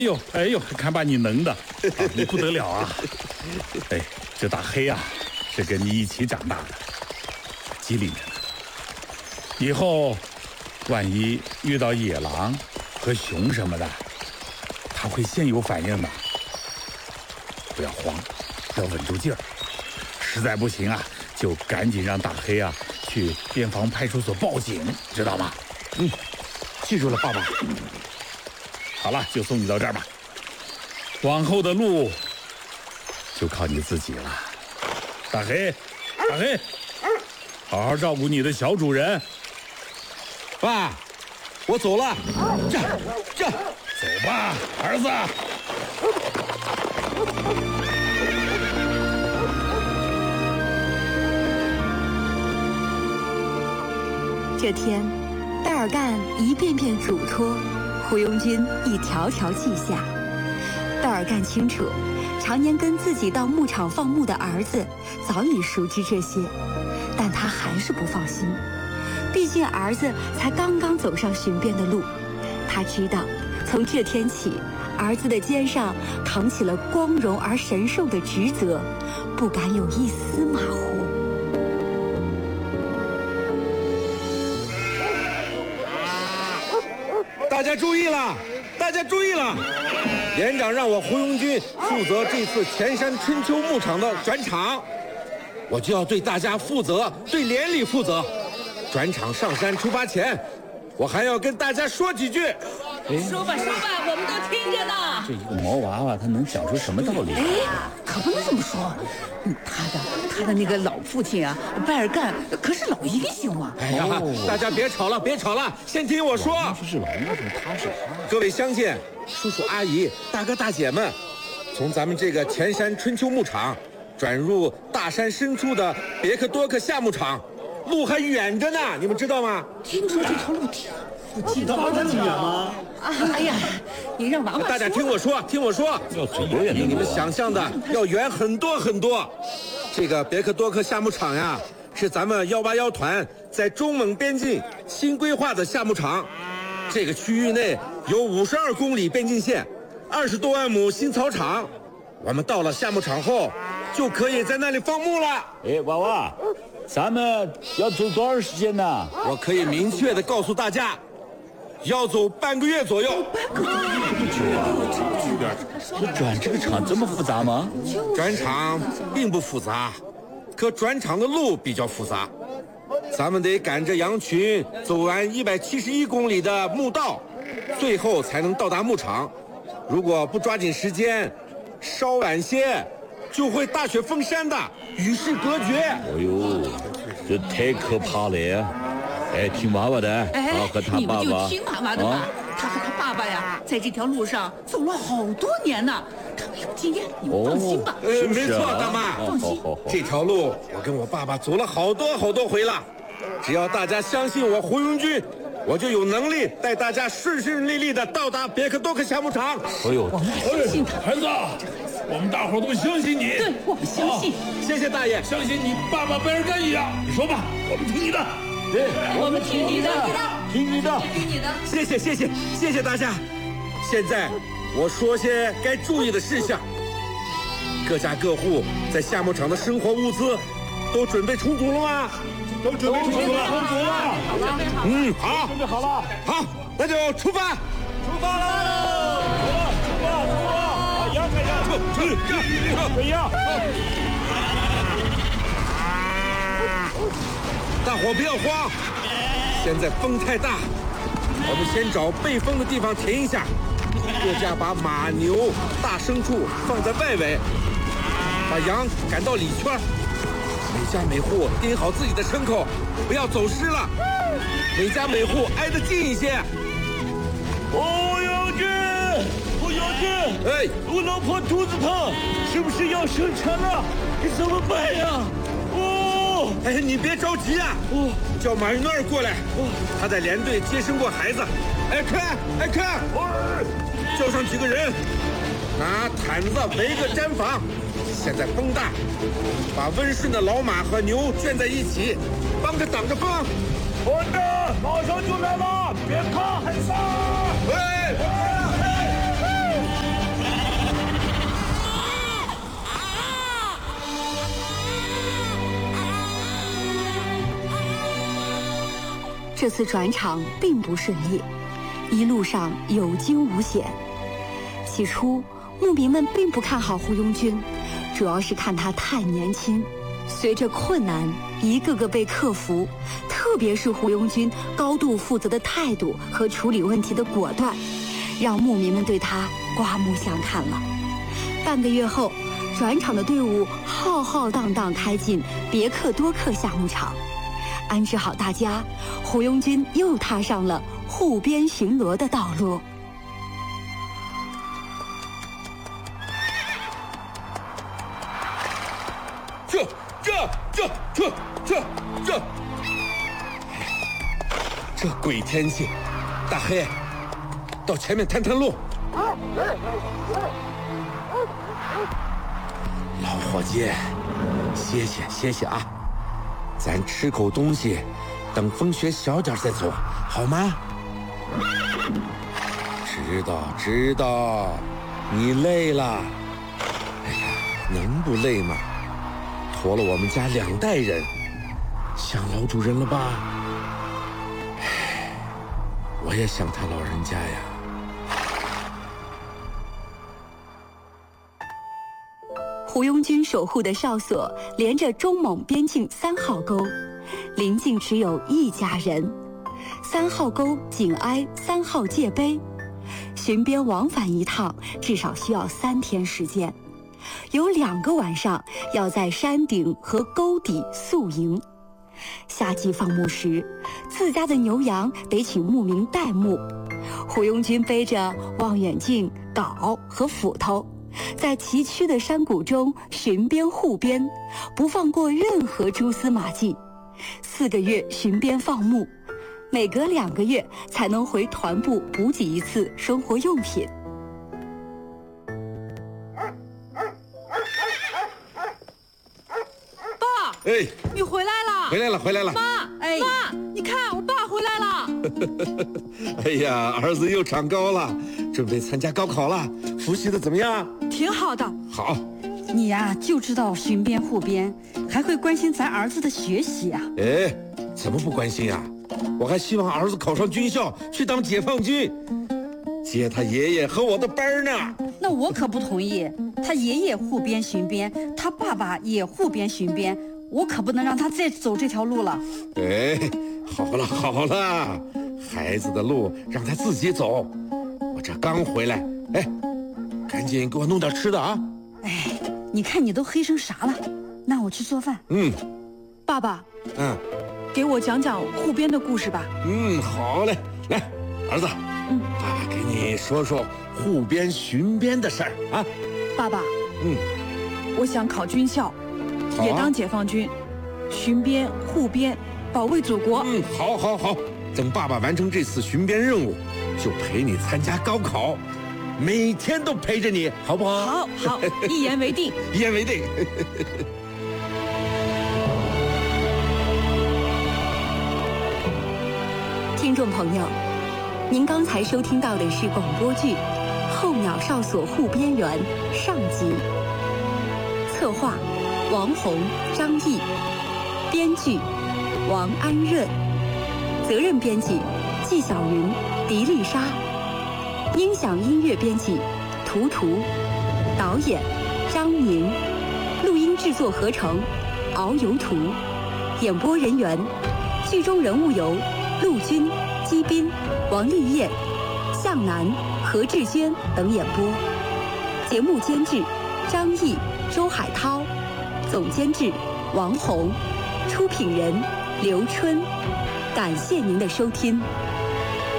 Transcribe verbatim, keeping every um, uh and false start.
呦，哎呦，看把你能的，啊、你不得了啊！哎，这大黑啊，是跟你一起长大的，机灵着呢。以后，万一遇到野狼和熊什么的，他会先有反应的。不要慌，要稳住劲儿。实在不行啊，就赶紧让大黑啊去边防派出所报警，知道吗？ 嗯，记住了，爸爸。 好了，就送你到这儿吧。往后的路就靠你自己了。大黑，大黑，好好照顾你的小主人。 爸，我走了。这这， 走吧，儿子。 这天，戴尔干一遍遍嘱托，胡庸军一条条记下。戴尔干清楚，常年跟自己到牧场放牧的儿子早已熟知这些，但他还是不放心。毕竟儿子才刚刚走上巡遍的路，他知道，从这天起，儿子的肩上扛起了光荣而神圣的职责，不敢有一丝马虎。 大家注意了，大家注意了！连长让我胡庸军负责这次前山春秋牧场的转场，我就要对大家负责，对连里负责。转场上山出发前，我还要跟大家说几句。 说吧说吧，我们都听着呢。 这一个毛娃娃，他能讲出什么道理？ 哎，可不能这么说。嗯，他的他的那个老父亲啊，拜尔干可是老英雄啊。 哎呀，哦、大家别吵了，别吵了，先听我说。 这是老英雄，他是他。 各位乡亲、叔叔阿姨、大哥大姐们，从咱们这个前山春秋牧场转入大山深处的别克多克夏牧场，路还远着呢，你们知道吗？ 听说这条路挺。 不知道这么远吗？ 啊！哎呀，你让娃娃大家听我说，听我说， 要走多远？ 比你们想象的要远很多很多。这个别克多克夏牧场呀，是咱们幺八幺团在中蒙边境新规划的夏牧场。这个区域内有五十二公里边境线，二十多万亩新草场。我们到了夏牧场后，就可以在那里放牧了。 哎，娃娃，咱们要走多长时间呢？ 我可以明确的告诉大家。要走半个月左右。 半个月不久啊！这转这个场这么复杂吗？ 转场并不复杂，可转场的路比较复杂。咱们得赶着羊群走完一百七十一公里的牧道，最后才能到达牧场。如果不抓紧时间，稍晚些，就会大雪封山的，与世隔绝。 哎呦，这太可怕了！哎，听娃娃的， 哎， 他和他爸爸， 你们就听娃娃的吧。啊、他和他爸爸呀，在这条路上走了好多年呢，他们有经验，你们放心吧。 哦、呃，没错，大妈， 放心。 这条路我跟我爸爸走了好多好多回了，只要大家相信我胡庸军，我就有能力带大家顺顺利利的到达别克多克夏牧场。 哎呦， 我们相信他， 孩子，我们大伙都相信你。 对，我们相信。 谢谢大爷， 相信你爸爸拜尔干一样。你说吧，我们听你的。 对， 我们听你的， 听你的， 听你的。 谢谢谢谢谢谢大家。现在我说些该注意的事项。各家各户在夏牧场的生活物资都准备充足了吗？ 都准备充足了，充足了。 嗯，好， 准备好了。 好，那就出发。 出发喽！走了，出发，出发！啊，羊开羊， 出出出，回羊。 大伙不要慌，现在风太大，我们先找背风的地方停一下。各家把马、牛、大牲畜放在外围，把羊赶到里圈。每家每户盯好自己的牲口，不要走失了。每家每户挨得近一些。 胡庸军，胡庸军， 哎， 我老婆肚子疼，是不是要生产了？你怎么办呀？哦， 哎，你别着急啊！哦，叫马云二过来。哦，他在连队接生过孩子。哎，看，哎看，叫上几个人，拿毯子围个毡房。现在风大，把温顺的老马和牛圈在一起，帮着挡着风。 好的，马上就来了，别怕，很傻。 喂！ 这次转场并不顺利，一路上有惊无险。起初，牧民们并不看好胡庸军，主要是看他太年轻。随着困难一个个被克服，特别是胡庸军高度负责的态度和处理问题的果断，让牧民们对他刮目相看了。半个月后，转场的队伍浩浩荡荡开进别克多克夏牧场，安置好大家，胡庸军又踏上了护边巡逻的道路。 这这这这这这，这鬼天气，大黑，到前面探探路。老伙计，歇歇歇歇啊，咱吃口东西，等风雪小点再走，好吗？知道知道，你累了。哎呀，能不累吗？驮了我们家两代人，想老主人了吧？唉，我也想他老人家呀。 胡庸军守护的哨所连着中蒙边境三号沟，邻近只有一家人。三号沟紧挨三号界碑，巡边往返一趟至少需要三天时间。有两个晚上要在山顶和沟底宿营。夏季放牧时，自家的牛羊得请牧民代牧。胡庸军背着望远镜、镐和斧头，在崎岖的山谷中巡边护边，不放过任何蛛丝马迹。四个月巡边放牧，每隔两个月才能回团部补给一次生活用品。 哎， 你回来了！ 回来了，回来了！ 妈，哎，妈，你看我爸回来了！ 哎呀，儿子又长高了，准备参加高考了，复习的怎么样？ 挺好的。 好， 你呀就知道巡边护边，还会关心咱儿子的学习啊？ 哎，怎么不关心啊？我还希望儿子考上军校，去当解放军，接他爷爷和我的班呢。 那我可不同意，他爷爷护边巡边，他爸爸也护边巡边。我可不能让他再走这条路了。 哎，好了好了，孩子的路让他自己走。我这刚回来，哎，赶紧给我弄点吃的啊！ 哎，你看你都黑成啥了？那我去做饭。 嗯， 爸爸， 嗯， 给我讲讲护边的故事吧。 嗯，好嘞，来，儿子，嗯，爸爸给你说说护边巡边的事儿啊。 爸爸， 嗯， 我想考军校。 啊、 也当解放军，巡边护边，保卫祖国。 嗯，好，好，好。等爸爸完成这次巡边任务，就陪你参加高考，每天都陪着你，好不好？ 好，好，一言为定。 一言为定。 听众朋友，您刚才收听到的是广播剧《候鸟哨所护边员》上集，策划王红、张毅，编剧王安润，责任编辑纪晓云、狄丽莎，音响音乐编辑图图，导演张宁，录音制作合成敖游图，演播人员剧中人物有陆军、姬斌、王丽燕、向南、何志娟等演播，节目监制张毅、周海涛，总监制王红，出品人刘春。感谢您的收听。